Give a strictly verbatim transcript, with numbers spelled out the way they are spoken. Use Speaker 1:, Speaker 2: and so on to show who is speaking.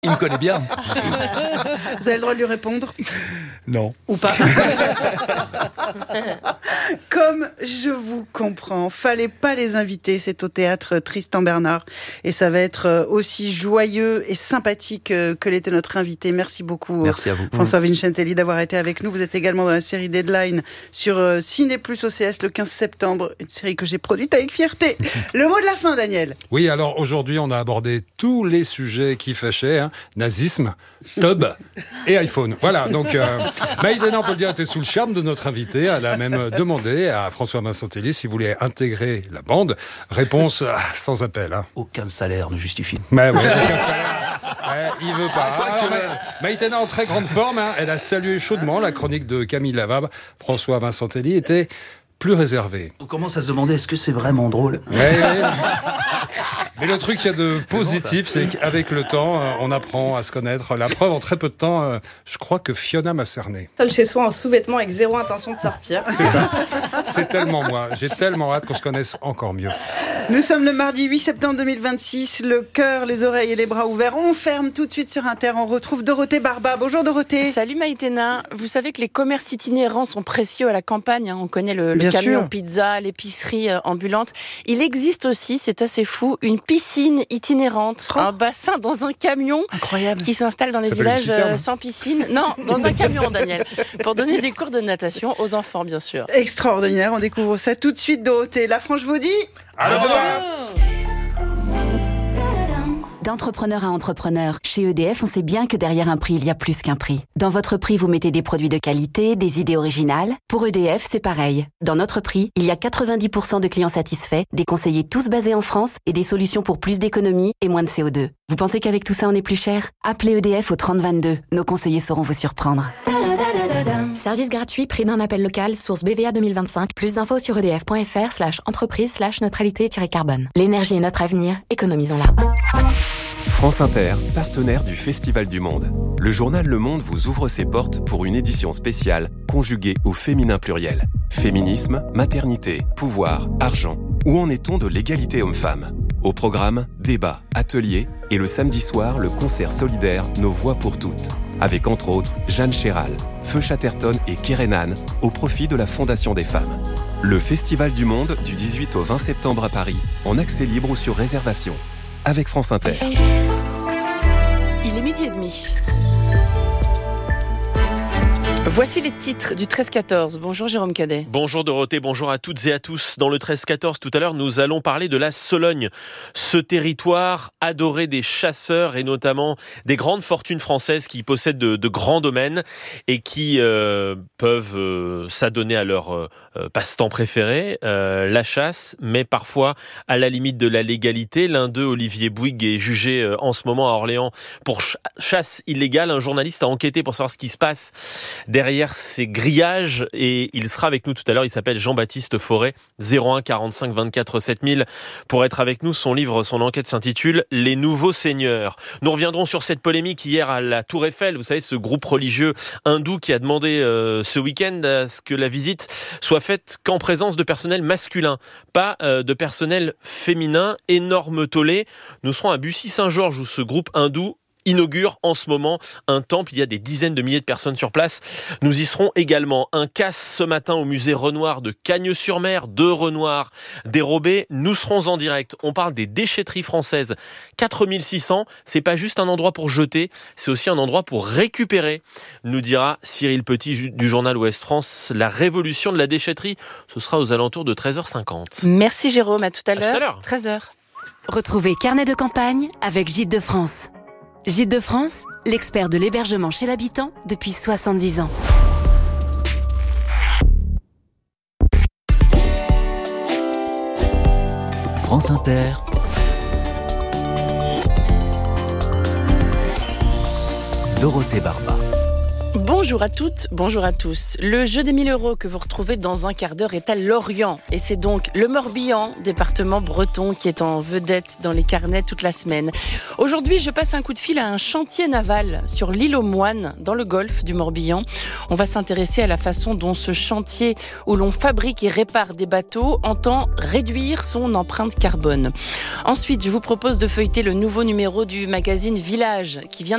Speaker 1: Il me connaît bien.
Speaker 2: Vous avez le droit de lui répondre ?
Speaker 1: Non.
Speaker 2: Ou pas. Comme je vous comprends, fallait pas les inviter. C'est au théâtre Tristan Bernard. Et ça va être aussi joyeux et sympathique que l'était notre invité. Merci beaucoup.
Speaker 1: Merci à vous.
Speaker 2: François Vincentelli d'avoir été avec nous. Vous êtes également dans la série Deadline sur Ciné Plus O C S le quinze septembre. Une série que j'ai produite avec fierté. Le mot de la fin, Daniel.
Speaker 3: Oui, alors aujourd'hui, on a abordé tous les sujets qui fâchaient. Hein. Nazisme, tub et iPhone. Voilà, donc euh, Maïdena, on peut le dire, était sous le charme de notre invité. Elle a même demandé à François Vincentelli s'il voulait intégrer la bande. Réponse euh, sans appel. Hein.
Speaker 1: Aucun salaire ne justifie.
Speaker 3: Mais ouais, aucun salaire. Ouais, il veut pas. Alors, Maïdena en très grande forme. Hein. Elle a salué chaudement la chronique de Camille Lavab. François Vincentelli était plus réservé.
Speaker 1: On commence à se demander, est-ce que c'est vraiment drôle ?
Speaker 3: Ouais, ouais. Mais le truc qu'il y a de positif, c'est, bon, c'est qu'avec le temps, on apprend à se connaître. La preuve, en très peu de temps, je crois que Fiona m'a cerné.
Speaker 4: Seul chez soi, en sous-vêtements, avec zéro intention de sortir.
Speaker 3: C'est ça. C'est tellement moi. J'ai tellement hâte qu'on se connaisse encore mieux.
Speaker 2: Nous sommes le mardi huit septembre deux mille vingt-six. Le cœur, les oreilles et les bras ouverts. On ferme tout de suite sur Inter. On retrouve Dorothée Barba. Bonjour Dorothée.
Speaker 5: Salut Maïtena. Vous savez que les commerces itinérants sont précieux à la campagne. On connaît le, le camion sûr. Pizza, l'épicerie ambulante. Il existe aussi, c'est assez fou, une piscine itinérante, oh. un bassin dans un camion.
Speaker 2: Incroyable.
Speaker 5: Qui s'installe dans les villages euh, sans piscine. Non, dans un camion, Daniel, pour donner des cours de natation aux enfants, bien sûr.
Speaker 2: Extraordinaire, on découvre ça tout de suite, Dorothée. La Franche-Maudit.
Speaker 3: Alors,
Speaker 6: D'entrepreneur à entrepreneur, chez E D F, on sait bien que derrière un prix, il y a plus qu'un prix. Dans votre prix, vous mettez des produits de qualité, des idées originales. Pour E D F, c'est pareil. Dans notre prix, il y a quatre-vingt-dix pour cent de clients satisfaits, des conseillers tous basés en France et des solutions pour plus d'économie et moins de C O deux. Vous pensez qu'avec tout ça, on est plus cher ? Appelez E D F au trente vingt-deux. Nos conseillers sauront vous surprendre.
Speaker 7: Service gratuit, prix d'un appel local, source B V A deux mille vingt-cinq. Plus d'infos sur edf.fr slash entreprise slash neutralité-carbone. L'énergie est notre avenir, économisons-la.
Speaker 8: France Inter, partenaire du Festival du Monde. Le journal Le Monde vous ouvre ses portes pour une édition spéciale conjuguée au féminin pluriel. Féminisme, maternité, pouvoir, argent. Où en est-on de l'égalité homme-femme ? Au programme, débats, ateliers et le samedi soir, le concert solidaire Nos Voix pour toutes. Avec entre autres Jeanne Chéral, Feu Chatterton et Kerenan au profit de la Fondation des femmes. Le Festival du Monde du dix-huit au vingt septembre à Paris, en accès libre ou sur réservation. Avec France Inter.
Speaker 5: Il est midi et demi. Voici les titres du treize quatorze. Bonjour Jérôme Cadet.
Speaker 9: Bonjour Dorothée, bonjour à toutes et à tous. Dans le treize quatorze, tout à l'heure, nous allons parler de la Sologne. Ce territoire adoré des chasseurs et notamment des grandes fortunes françaises qui possèdent de, de grands domaines et qui euh, peuvent euh, s'adonner à leur euh, passe-temps préféré, euh, la chasse, mais parfois à la limite de la légalité. L'un d'eux, Olivier Bouygues, est jugé euh, en ce moment à Orléans pour ch- chasse illégale. Un journaliste a enquêté pour savoir ce qui se passe derrière ces grillages et il sera avec nous tout à l'heure. Il s'appelle Jean-Baptiste Forêt, zéro un quarante-cinq vingt-quatre sept mille pour être avec nous. Son livre, son enquête s'intitule « Les nouveaux seigneurs ». Nous reviendrons sur cette polémique hier à la Tour Eiffel. Vous savez, ce groupe religieux hindou qui a demandé euh, ce week-end à ce que la visite soit faite qu'en présence de personnel masculin, pas euh, de personnel féminin. Énorme tollé. Nous serons à Bussy-Saint-Georges où ce groupe hindou inaugure en ce moment un temple. Il y a des dizaines de milliers de personnes sur place. Nous y serons également. Un casse ce matin au musée Renoir de Cagnes-sur-Mer. Deux Renoirs dérobés. Nous serons en direct. On parle des déchetteries françaises. quatre mille six cents. C'est pas juste un endroit pour jeter. C'est aussi un endroit pour récupérer. Nous dira Cyril Petit du journal Ouest France. La révolution de la déchetterie. Ce sera aux alentours de treize heures cinquante.
Speaker 5: Merci Jérôme. À tout à l'heure.
Speaker 9: À tout à l'heure.
Speaker 5: treize heures.
Speaker 6: Retrouvez Carnet de campagne avec Gîtes de France. Gîtes de France, l'expert de l'hébergement chez l'habitant depuis soixante-dix ans.
Speaker 1: France Inter. Dorothée Barba.
Speaker 5: Bonjour à toutes, bonjour à tous. Le jeu des mille euros que vous retrouvez dans un quart d'heure est à Lorient. Et c'est donc le Morbihan, département breton, qui est en vedette dans les carnets toute la semaine. Aujourd'hui, je passe un coup de fil à un chantier naval sur l'île aux Moines, dans le golfe du Morbihan. On va s'intéresser à la façon dont ce chantier, où l'on fabrique et répare des bateaux, entend réduire son empreinte carbone. Ensuite, je vous propose de feuilleter le nouveau numéro du magazine Village, qui vient